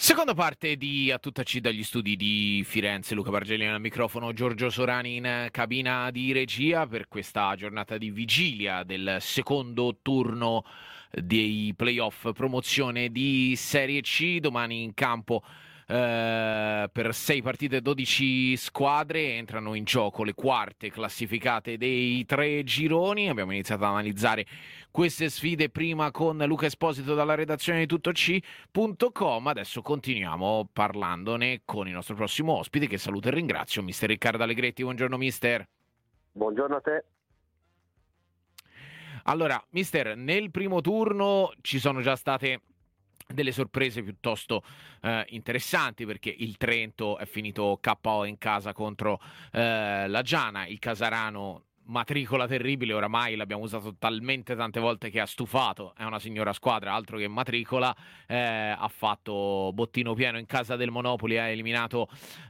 Seconda parte di A tutta C dagli studi di Firenze, Luca Bargelli al microfono, Giorgio Sorani in cabina di regia per questa giornata di vigilia del secondo turno dei playoff promozione di Serie C. Domani in campo per 6 partite e 12 squadre entrano in gioco le quarte classificate dei 3 gironi. Abbiamo iniziato ad analizzare queste sfide prima con Luca Esposito dalla redazione di tuttoc.com. Adesso continuiamo parlandone con il nostro prossimo ospite, che saluto e ringrazio, mister Riccardo Allegretti. Buongiorno mister. Buongiorno a te. Allora, mister, nel primo turno ci sono già state delle sorprese piuttosto interessanti, perché il Trento è finito KO in casa contro la Giana, il Casarano matricola terribile, oramai l'abbiamo usato talmente tante volte che ha stufato, è una signora squadra, altro che matricola, ha fatto bottino pieno in casa del Monopoli, ha eliminato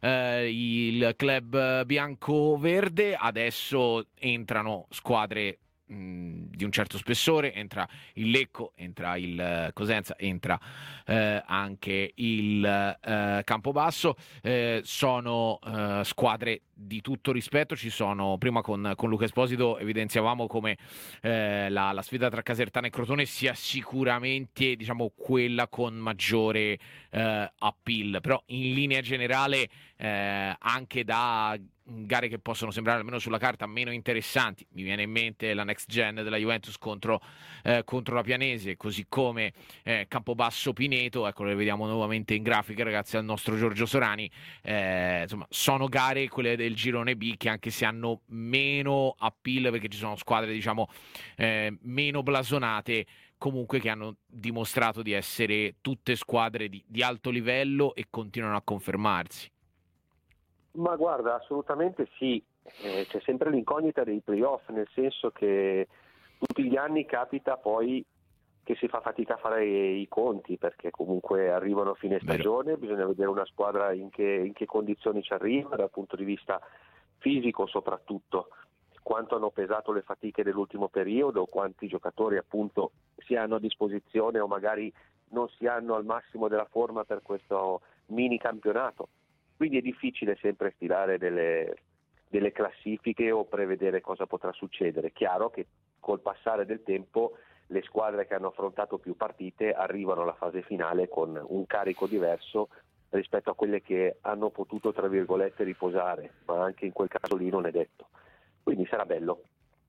il club bianco-verde. Adesso entrano squadre di un certo spessore, entra il Lecco, entra il Cosenza, entra anche il Campobasso. Sono squadre di tutto rispetto. Ci sono, prima con Luca Esposito evidenziavamo come la sfida tra Casertana e Crotone sia sicuramente, diciamo, quella con maggiore appeal, però in linea generale anche da gare che possono sembrare almeno sulla carta meno interessanti. Mi viene in mente la next gen della Juventus contro la Pianese, così come Campobasso Pineto, ecco, le vediamo nuovamente in grafica grazie al nostro Giorgio Sorani. Insomma, sono gare, quelle del girone B, che anche se hanno meno appeal perché ci sono squadre, diciamo, meno blasonate, comunque che hanno dimostrato di essere tutte squadre di alto livello e continuano a confermarsi. Ma guarda, assolutamente sì, c'è sempre l'incognita dei playoff, nel senso che tutti gli anni capita poi che si fa fatica a fare i conti, perché comunque arrivano a fine stagione, bisogna vedere una squadra in che condizioni ci arriva dal punto di vista fisico, soprattutto quanto hanno pesato le fatiche dell'ultimo periodo, quanti giocatori appunto si hanno a disposizione o magari non si hanno al massimo della forma per questo mini campionato. Quindi è difficile sempre stilare delle classifiche o prevedere cosa potrà succedere. Chiaro che col passare del tempo le squadre che hanno affrontato più partite arrivano alla fase finale con un carico diverso rispetto a quelle che hanno potuto, tra virgolette, riposare, ma anche in quel caso lì non è detto. Quindi sarà bello.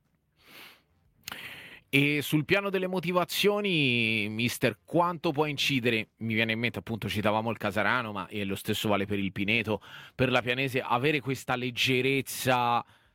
E sul piano delle motivazioni, mister, quanto può incidere? Mi viene in mente, appunto, citavamo il Casarano, ma lo stesso vale per il Pineto, per la Pianese, avere questa leggerezza